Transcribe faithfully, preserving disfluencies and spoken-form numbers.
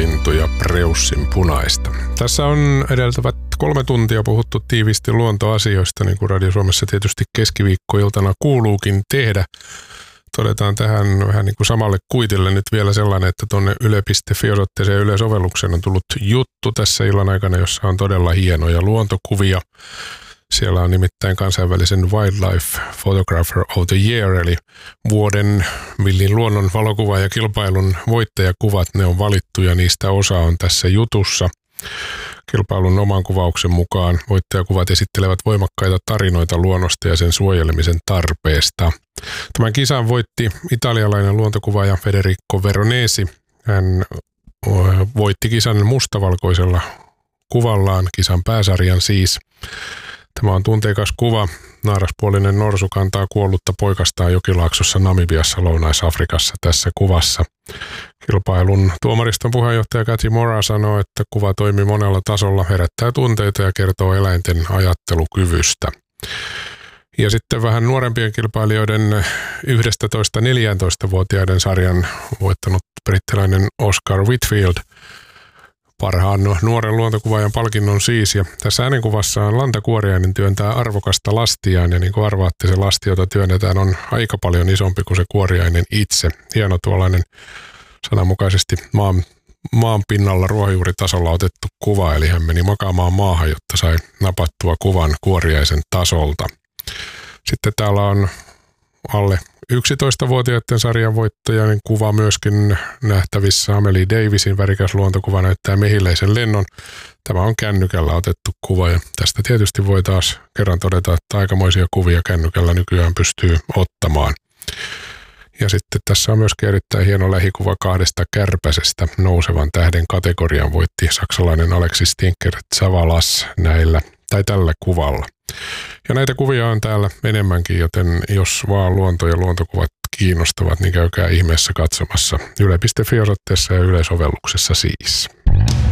metsälintu ja preussin punaista. Tässä on edeltävät kolme tuntia puhuttu tiiviisti luontoasioista, niin kuin Radio Suomessa tietysti keskiviikkoiltana kuuluukin tehdä. Todetaan tähän vähän niin kuin samalle kuitille nyt vielä sellainen, että tuonne yle piste fi-osoitteeseen Yle-sovelluksen on tullut juttu tässä illan aikana, jossa on todella hienoja luontokuvia. Siellä on nimittäin kansainvälisen Wildlife Photographer of the Year, eli vuoden villin luonnon valokuva- ja kilpailun voittajakuvat. Ne on valittu ja niistä osa on tässä jutussa. Kilpailun oman kuvauksen mukaan voittajakuvat esittelevät voimakkaita tarinoita luonnosta ja sen suojelemisen tarpeesta. Tämän kisan voitti italialainen luontokuvaaja Federico Veronesi. Hän voitti kisan mustavalkoisella kuvallaan, kisan pääsarjan siis. Tämä on tunteikas kuva. Naaraspuolinen norsu kantaa kuollutta poikastaan jokilaaksossa Namibiassa Lounais-Afrikassa tässä kuvassa. Kilpailun tuomariston puheenjohtaja Cathy Mora sanoo, että kuva toimii monella tasolla, herättää tunteita ja kertoo eläinten ajattelukyvystä. Ja sitten vähän nuorempien kilpailijoiden yksitoista neljätoista-vuotiaiden sarjan voittanut brittiläinen Oscar Whitfield parhaan nuoren luontokuvaajan palkinnon siis. Ja tässä äänenkuvassa lantakuoriainen työntää arvokasta lastiaan, ja niin kuin arvaatte, se lasti, jota työnnetään, on aika paljon isompi kuin se kuoriainen itse. Hieno tuollainen sananmukaisesti maan, maan pinnalla ruohonjuuritasolla otettu kuva, eli hän meni makaamaan maahan, jotta sai napattua kuvan kuoriaisen tasolta. Sitten täällä on alle yksitoistavuotiaiden sarjan voittajan kuva myöskin nähtävissä. Amelie Davisin värikäs luontokuva näyttää mehiläisen lennon. Tämä on kännykällä otettu kuva, ja tästä tietysti voi taas kerran todeta, että aikamoisia kuvia kännykällä nykyään pystyy ottamaan. Ja sitten tässä on myöskin erittäin hieno lähikuva kahdesta kärpäsestä. Nousevan tähden kategorian voitti saksalainen Alexis Tinker-Savalas näillä tai tällä kuvalla. Ja näitä kuvia on täällä enemmänkin, joten jos vaan luonto ja luontokuvat kiinnostavat, niin käykää ihmeessä katsomassa yle piste fi-osoitteessa ja Yle-sovelluksessa siis.